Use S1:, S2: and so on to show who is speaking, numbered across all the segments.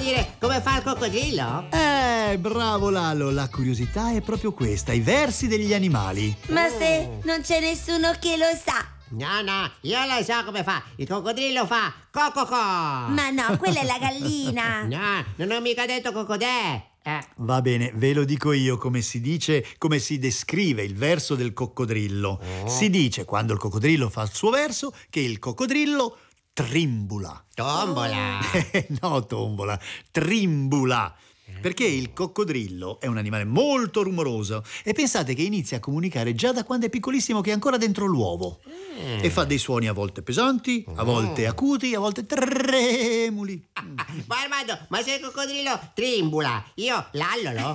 S1: dire come fa il coccodrillo?
S2: Bravo Lalo, la curiosità è proprio questa, i versi degli animali.
S3: Ma se non c'è nessuno che lo sa.
S1: No, io lo so come fa. Il coccodrillo fa co-co-co.
S3: Ma no, quella è la gallina.
S1: No, non ho mica detto cocodè.
S2: Va bene, ve lo dico io come si dice, come si descrive il verso del coccodrillo. Si dice, quando il coccodrillo fa il suo verso, che il coccodrillo trimbula.
S1: Tombola.
S2: No, tombola, trimbula. Perché il coccodrillo è un animale molto rumoroso e pensate che inizia a comunicare già da quando è piccolissimo, che è ancora dentro l'uovo. E fa dei suoni a volte pesanti, a volte acuti, a volte tremuli.
S1: Ma Armando, ma se il coccodrillo trimbula, io l'allolo?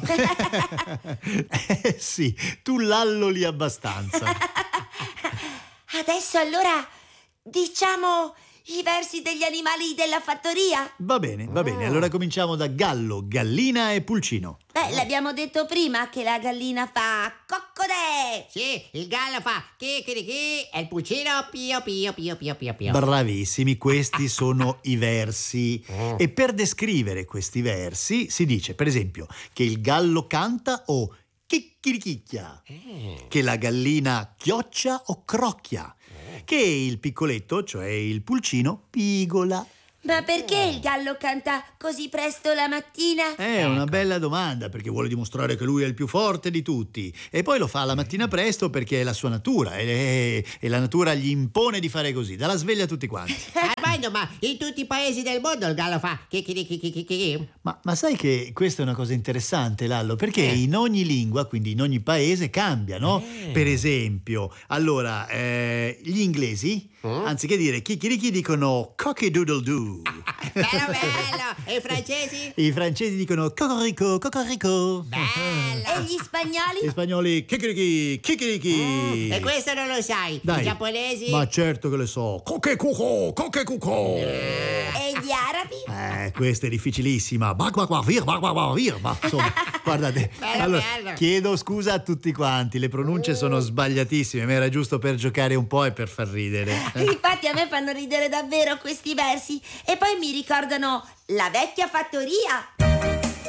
S2: Sì, tu l'alloli abbastanza.
S3: Adesso allora diciamo i versi degli animali della fattoria?
S2: Va bene, allora cominciamo da gallo, gallina e pulcino.
S3: L'abbiamo detto prima che la gallina fa coccodè.
S1: Sì, il gallo fa chicchirichì e il pulcino pio pio pio pio pio pio.
S2: Bravissimi, questi sono i versi. E per descrivere questi versi si dice, per esempio, che il gallo canta o chicchirichicchia, che la gallina chioccia o crocchia, che il piccoletto, cioè il pulcino, pigola.
S3: Ma perché il gallo canta così presto la mattina?
S2: È una bella domanda, perché vuole dimostrare che lui è il più forte di tutti. E poi lo fa la mattina presto perché è la sua natura e la natura gli impone di fare così, dalla sveglia a tutti quanti.
S1: Armando, ma in tutti i paesi del mondo il gallo fa chicchirichì.
S2: Ma sai che questa è una cosa interessante, Lallo, perché in ogni lingua, quindi in ogni paese, cambia, no? Per esempio, allora, gli inglesi, anziché dire chicchirichì, dicono cocky-doodle-doo.
S1: Bello! E i francesi?
S2: I francesi dicono cocorico, cocorico.
S1: Bello!
S3: E gli spagnoli?
S2: Gli spagnoli chicchirichì, chicchirichì.
S1: E questo non lo sai?
S2: Dai,
S1: I giapponesi?
S2: ma certo che le so. Coche-cuco, coche-cuco.
S3: E gli arabi?
S2: Questa è difficilissima. Ma insomma, guardate.
S1: Bello,
S2: Allora,
S1: bello.
S2: chiedo scusa a tutti quanti, le pronunce sono sbagliatissime, ma era giusto per giocare un po' e per far ridere.
S3: Infatti a me fanno ridere davvero questi versi. E poi mi ricordano la vecchia fattoria